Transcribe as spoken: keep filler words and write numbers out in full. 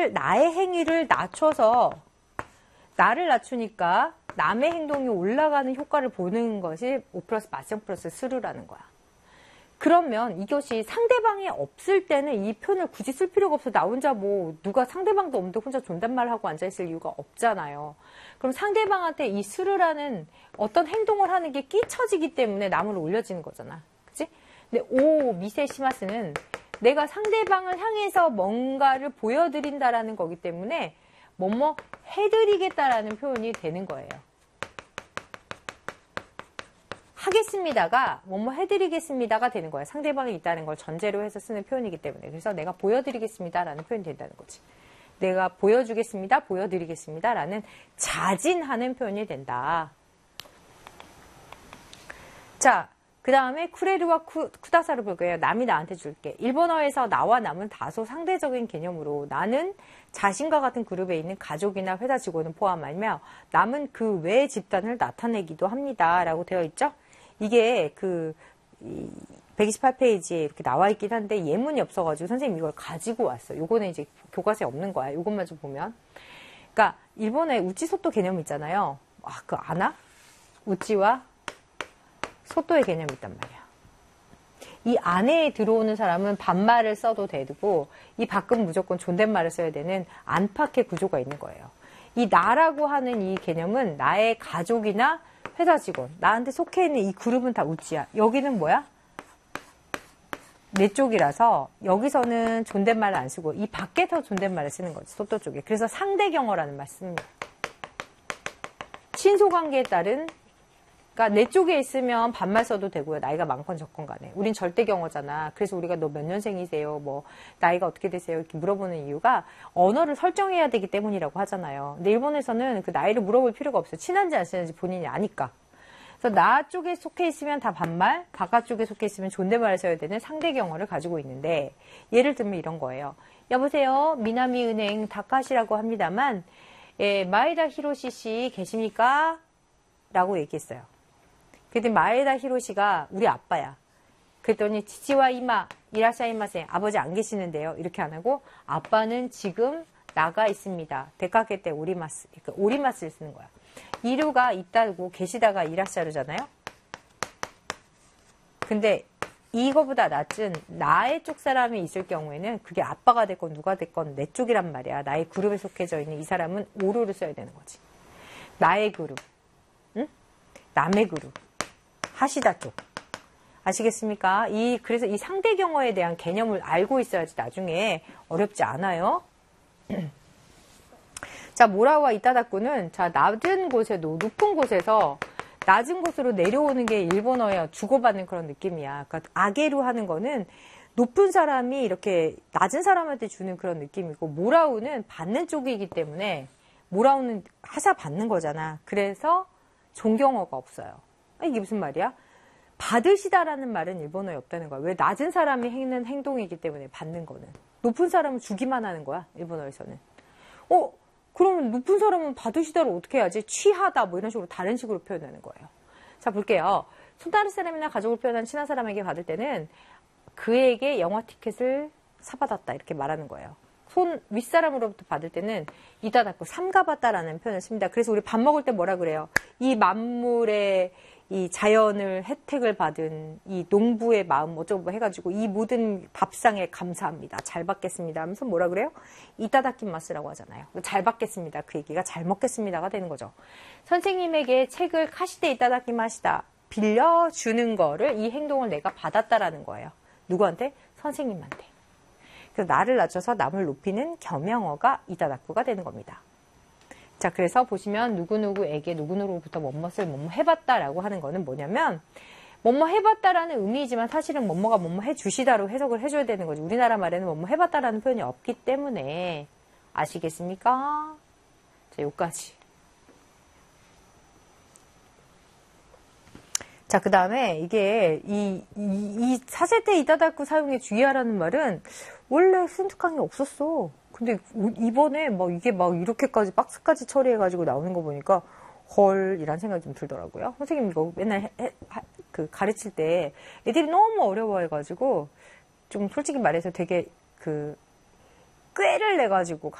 나를, 나의 행위를 낮춰서, 나를 낮추니까 남의 행동이 올라가는 효과를 보는 것이 오 플러스 맞영 플러스 스루라는 거야. 그러면 이것이 상대방이 없을 때는 이 표현을 굳이 쓸 필요가 없어. 나 혼자 뭐 누가 상대방도 없는데 혼자 존댓말하고 앉아있을 이유가 없잖아요. 그럼 상대방한테 이 스르라는 어떤 행동을 하는 게 끼쳐지기 때문에 나무를 올려지는 거잖아. 그치? 근데 오 미세시마스는 내가 상대방을 향해서 뭔가를 보여드린다라는 거기 때문에 뭐뭐 해드리겠다라는 표현이 되는 거예요. 하겠습니다가 뭐뭐 해드리겠습니다가 되는 거예요. 상대방이 있다는 걸 전제로 해서 쓰는 표현이기 때문에. 그래서 내가 보여드리겠습니다라는 표현이 된다는 거지. 내가 보여주겠습니다, 보여드리겠습니다라는 자진하는 표현이 된다. 자, 그 다음에 쿠레르와 쿠, 쿠다사를 볼 거예요. 남이 나한테 줄게. 일본어에서 나와 남은 다소 상대적인 개념으로 나는 자신과 같은 그룹에 있는 가족이나 회사 직원을 포함하며 남은 그 외 집단을 나타내기도 합니다. 라고 되어 있죠. 이게 그 백이십팔 페이지에 이렇게 나와 있긴 한데 예문이 없어가지고 선생님이 이걸 가지고 왔어요. 요거는 이제 교과서에 없는 거야. 요것만 좀 보면. 그러니까 일본에 우찌소토 개념 있잖아요. 아, 그거 아나? 우찌와 소토의 개념이 있단 말이야. 이 안에 들어오는 사람은 반말을 써도 되고 이 밖은 무조건 존댓말을 써야 되는 안팎의 구조가 있는 거예요. 이 나라고 하는 이 개념은 나의 가족이나 회사 직원, 나한테 속해 있는 이 그룹은 다 우찌야. 여기는 뭐야? 내 쪽이라서 여기서는 존댓말을 안 쓰고 이 밖에서 존댓말을 쓰는 거지. 소토 쪽에. 그래서 상대경어라는 말 씁니다. 친소관계에 따른 그러니까 내 쪽에 있으면 반말 써도 되고요. 나이가 많건 적건 간에. 우린 절대경어잖아. 그래서 우리가 너 몇 년생이세요? 뭐 나이가 어떻게 되세요? 이렇게 물어보는 이유가 언어를 설정해야 되기 때문이라고 하잖아요. 근데 일본에서는 그 나이를 물어볼 필요가 없어요. 친한지 안 친한지 본인이 아니까. 그래서 나 쪽에 속해 있으면 다 반말, 바깥쪽에 속해 있으면 존댓말을 써야 되는 상대경어를 가지고 있는데 예를 들면 이런 거예요. 여보세요. 미나미은행 다카시라고 합니다만 예, 마에다 히로시 씨 계십니까? 라고 얘기했어요. 그랬더니 마에다 히로시가 우리 아빠야. 그랬더니 치치와 이마 이라샤이마세 아버지 안 계시는데요. 이렇게 안 하고 아빠는 지금 나가 있습니다. 데카케 때 오리마스 그러니까 오리마스를 쓰는 거야. 이루가 있다고 계시다가 이라샤르잖아요. 근데 이거보다 낫은 나의 쪽 사람이 있을 경우에는 그게 아빠가 됐건 누가 됐건 내 쪽이란 말이야. 나의 그룹에 속해져 있는 이 사람은 오로를 써야 되는 거지. 나의 그룹, 응? 남의 그룹, 하시다 쪽. 아시겠습니까? 이 그래서 이 상대 경어에 대한 개념을 알고 있어야지 나중에 어렵지 않아요. 자, 모라와 이타다쿠는 자 낮은 곳에 높은 곳에서 낮은 곳으로 내려오는 게 일본어에 주고받는 그런 느낌이야. 그러니까 아게루 하는 거는 높은 사람이 이렇게 낮은 사람한테 주는 그런 느낌이고 모라우는 받는 쪽이기 때문에 모라우는 하사 받는 거잖아. 그래서 존경어가 없어요. 이게 무슨 말이야? 받으시다라는 말은 일본어에 없다는 거야. 왜? 낮은 사람이 하는 행동이기 때문에 받는 거는. 높은 사람은 주기만 하는 거야. 일본어에서는. 어? 그러면 높은 사람은 받으시다를 어떻게 해야지? 취하다 뭐 이런 식으로 다른 식으로 표현하는 거예요. 자, 볼게요. 손 다른 사람이나 가족을 표현한 친한 사람에게 받을 때는 그에게 영화 티켓을 사받았다 이렇게 말하는 거예요. 손 윗사람으로부터 받을 때는 이다다쿠 삼가받다라는 표현을 씁니다. 그래서 우리 밥 먹을 때 뭐라 그래요? 이 만물의 이 자연을 혜택을 받은 이 농부의 마음 어쩌고 해가지고 이 모든 밥상에 감사합니다. 잘 받겠습니다 하면서 뭐라 그래요? 이타다키마스라고 하잖아요. 잘 받겠습니다. 그 얘기가 잘 먹겠습니다가 되는 거죠. 선생님에게 책을 카시테 이타다키마시다 빌려주는 거를 이 행동을 내가 받았다라는 거예요. 누구한테? 선생님한테. 그래서 나를 낮춰서 남을 높이는 겸영어가 이타다쿠가 되는 겁니다. 자, 그래서 보시면 누구누구에게 누구누구부터 뭐뭇을 뭐뭐 해봤다라고 하는 거는 뭐냐면 뭐뭐 해봤다라는 의미이지만 사실은 뭐뭐가 뭐뭐 해주시다로 해석을 해줘야 되는 거지. 우리나라 말에는 뭐뭐 해봤다라는 표현이 없기 때문에 아시겠습니까? 자, 여기까지. 자, 그 다음에 이게 이, 이, 이 사세테 이타다쿠 사용에 주의하라는 말은 원래 순특강이 없었어. 근데 이번에 막 이게 막 이렇게까지 박스까지 처리해가지고 나오는 거 보니까 헐 이란 생각이 좀 들더라고요. 선생님 이거 맨날 해, 해, 그 가르칠 때 애들이 너무 어려워해가지고 좀 솔직히 말해서 되게 그 꾀를 내가지고